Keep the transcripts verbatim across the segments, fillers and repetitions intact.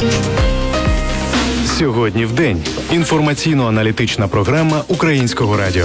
Сьогодні в день. Інформаційно-аналітична програма Українського радіо.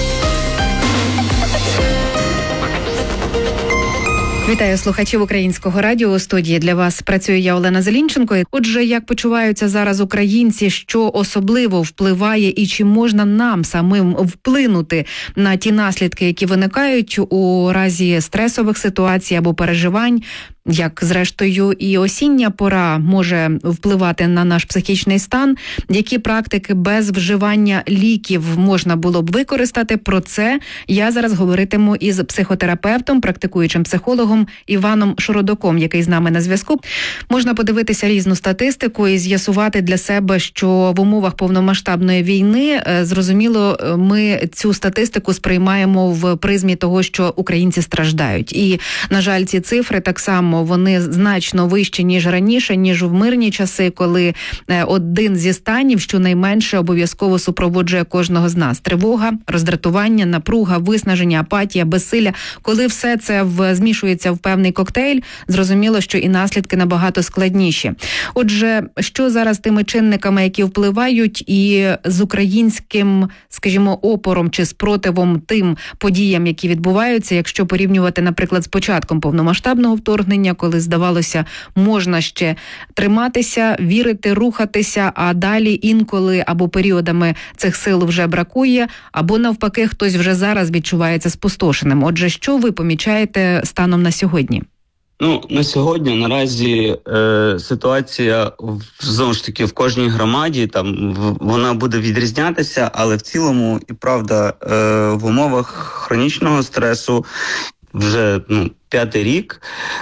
Вітаю слухачів Українського радіо. У студії для вас працює я, Олена Зелінченко. Отже, як почуваються зараз українці, що особливо впливає і чи можна нам самим вплинути на ті наслідки, які виникають у разі стресових ситуацій або переживань, як, зрештою, і осіння пора може впливати на наш психічний стан, які практики без вживання ліків можна було б використати. Про це я зараз говоритиму із психотерапевтом, практикуючим психологом Іваном Шородоком, який з нами на зв'язку. Можна подивитися різну статистику і з'ясувати для себе, що в умовах повномасштабної війни, зрозуміло, ми цю статистику сприймаємо в призмі того, що українці страждають. І, на жаль, ці цифри так само вони значно вищі, ніж раніше, ніж в мирні часи, коли один зі станів щонайменше обов'язково супроводжує кожного з нас. Тривога, роздратування, напруга, виснаження, апатія, безсилля. Коли все це в, змішується в певний коктейль, зрозуміло, що і наслідки набагато складніші. Отже, що зараз тими чинниками, які впливають, і з українським, скажімо, опором чи спротивом тим подіям, які відбуваються, якщо порівнювати, наприклад, з початком повномасштабного вторгнення, коли, здавалося, можна ще триматися, вірити, рухатися, а далі інколи або періодами цих сил вже бракує, або навпаки, хтось вже зараз відчувається спустошеним. Отже, що ви помічаєте станом на сьогодні? Ну, на сьогодні, наразі, е, ситуація, знову ж таки, в кожній громаді, там, в, вона буде відрізнятися, але в цілому, і правда, е, в умовах хронічного стресу вже, ну, п'ятий рік,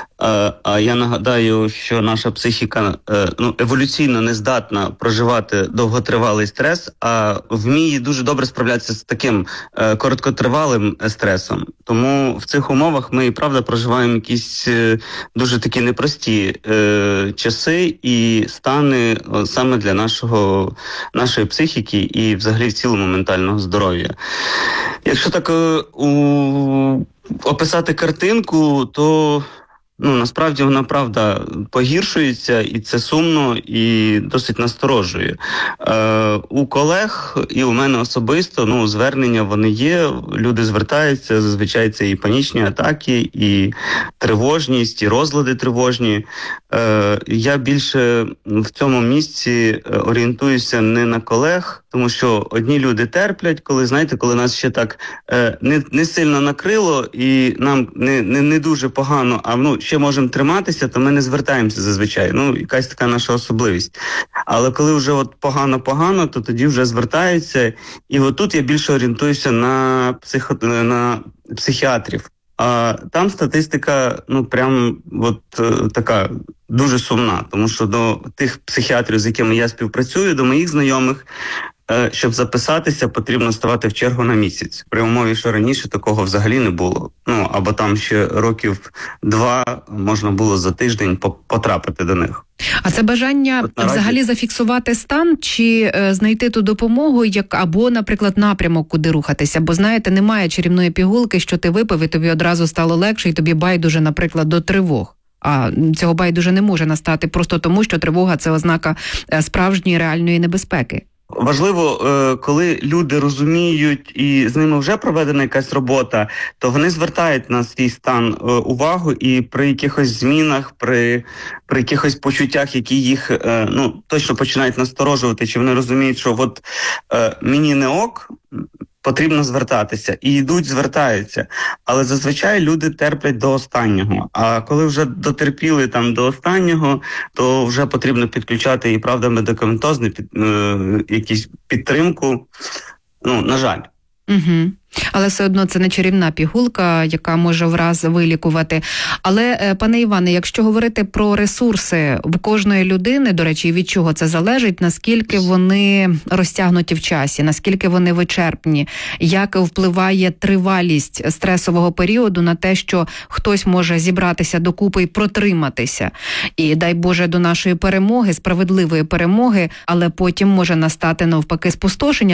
а, а я нагадаю, що наша психіка е, ну, еволюційно не здатна проживати довготривалий стрес, а вміє дуже добре справлятися з таким е, короткотривалим стресом. Тому в цих умовах ми, і правда, проживаємо якісь е, дуже такі непрості е, часи і стани о, саме для нашого, нашої психіки і взагалі в цілому ментального здоров'я. Якщо так е, у описати картинку, то ну, насправді вона, правда, погіршується, і це сумно, і досить насторожує. Е, у колег і у мене особисто, ну, звернення вони є, люди звертаються, зазвичай це і панічні атаки, і тривожність, і розлади тривожні. Е, я більше в цьому місці орієнтуюся не на колег, тому що одні люди терплять, коли, знаєте, коли нас ще так е, не, не сильно накрило і нам не, не, не дуже погано, а ну, ще можемо триматися, то ми не звертаємося зазвичай. Ну, якась така наша особливість. Але коли вже от погано-погано, то тоді вже звертаються. І от тут я більше орієнтуюся на, психо, на психіатрів. А там статистика, ну, прям от е, така дуже сумна, тому що до тих психіатрів, з якими я співпрацюю, до моїх знайомих, е, щоб записатися, потрібно ставати в чергу на місяць. При умові, що раніше такого взагалі не було. Ну, або там ще років два можна було за тиждень потрапити до них. А це бажання наразі взагалі зафіксувати стан чи е, знайти ту допомогу, як або, наприклад, напрямок, куди рухатися? Бо, знаєте, немає чарівної пігулки, що ти випив і тобі одразу стало легше, і тобі байдуже, наприклад, до тривог. А цього байдуже не може настати просто тому, що тривога – це ознака справжньої реальної небезпеки. Важливо, коли люди розуміють і з ними вже проведена якась робота, то вони звертають на свій стан увагу і при якихось змінах, при, при якихось почуттях, які їх ну, точно починають насторожувати, чи вони розуміють, що от мені не ок, потрібно звертатися. І йдуть, звертаються. Але зазвичай люди терплять до останнього. А коли вже дотерпіли там до останнього, то вже потрібно підключати і, правда, медикаментозну під, е, якісь підтримку. Ну, на жаль. Угу. Але все одно це не чарівна пігулка, яка може враз вилікувати. Але, пане Іване, якщо говорити про ресурси в кожної людини, до речі, від чого це залежить, наскільки вони розтягнуті в часі, наскільки вони вичерпні, як впливає тривалість стресового періоду на те, що хтось може зібратися докупи і протриматися. І дай Боже до нашої перемоги, справедливої перемоги, але потім може настати навпаки спустошення.